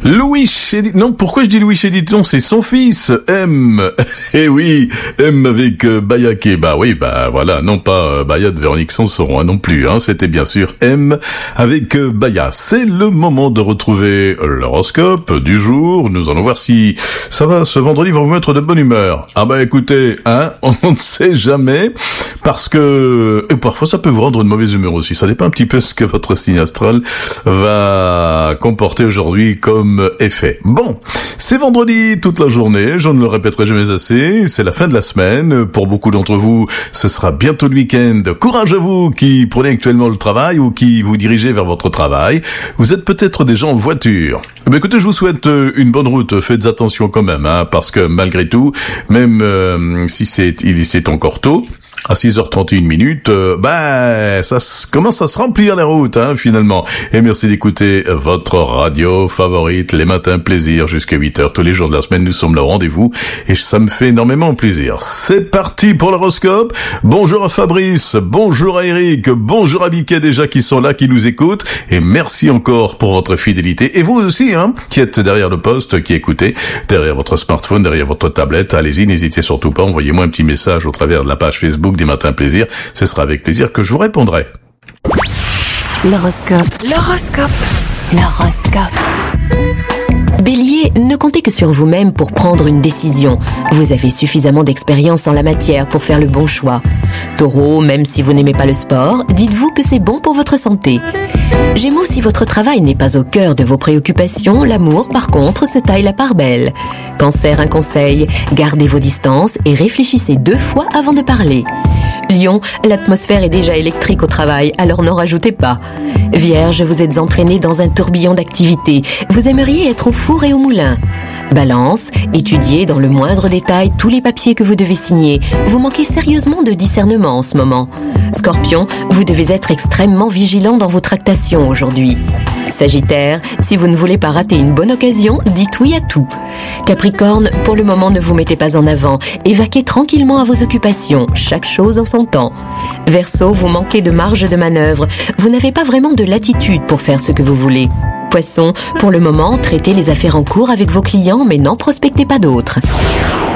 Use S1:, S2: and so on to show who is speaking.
S1: Louis Chédidon. Non, pourquoi je dis Louis Chédidon? C'est son fils, M. Eh oui, M avec Bayaké. Bah oui, bah voilà, non pas Baya de Véronique Sanson, non plus, c'était bien sûr M avec Baya. C'est le moment de retrouver l'horoscope du jour. Nous allons voir si ça va, ce vendredi va vous mettre de bonne humeur. Ah bah écoutez, on ne sait jamais, parce que et parfois ça peut vous rendre de mauvaise humeur aussi. Ça dépend un petit peu ce que votre signe astral va comporter aujourd'hui comme effet. Bon, c'est vendredi toute la journée, je ne le répéterai jamais assez, c'est la fin de la semaine. Pour beaucoup d'entre vous, ce sera bientôt le week-end. Courage à vous qui prenez actuellement le travail ou qui vous dirigez vers votre travail. Vous êtes peut-être déjà en voiture. Eh bien, écoutez, je vous souhaite une bonne route. Faites attention quand même, parce que malgré tout, même si c'est encore tôt, à 6h31, ça commence à se remplir la route, finalement. Et merci d'écouter votre radio favorite, les matins plaisir, jusqu'à 8h. Tous les jours de la semaine, nous sommes là au rendez-vous, et ça me fait énormément plaisir. C'est parti pour l'horoscope. Bonjour à Fabrice, bonjour à Eric, bonjour à Biquet déjà qui sont là, qui nous écoutent, et merci encore pour votre fidélité. Et vous aussi, qui êtes derrière le poste, qui écoutez, derrière votre smartphone, derrière votre tablette, allez-y, n'hésitez surtout pas, envoyez-moi un petit message au travers de la page Facebook des Matins Plaisir, ce sera avec plaisir que je vous répondrai.
S2: L'horoscope. Bélier, ne comptez que sur vous-même pour prendre une décision. Vous avez suffisamment d'expérience en la matière pour faire le bon choix. Taureau, même si vous n'aimez pas le sport, dites-vous que c'est bon pour votre santé. Gémeaux, si votre travail n'est pas au cœur de vos préoccupations, l'amour, par contre, se taille la part belle. Cancer, un conseil, gardez vos distances et réfléchissez 2 fois avant de parler. Lion, l'atmosphère est déjà électrique au travail, alors n'en rajoutez pas. Vierge, vous êtes entraîné dans un tourbillon d'activités. Vous aimeriez être au four et au moulin. Balance, étudiez dans le moindre détail tous les papiers que vous devez signer. Vous manquez sérieusement de discernement en ce moment. Scorpion, vous devez être extrêmement vigilant dans vos tractations aujourd'hui. Sagittaire, si vous ne voulez pas rater une bonne occasion, dites oui à tout. Capricorne, pour le moment ne vous mettez pas en avant, évaquez tranquillement à vos occupations, chaque chose en son temps. Verseau, vous manquez de marge de manœuvre, vous n'avez pas vraiment de latitude pour faire ce que vous voulez. Poisson, pour le moment, traitez les affaires en cours avec vos clients mais n'en prospectez pas d'autres.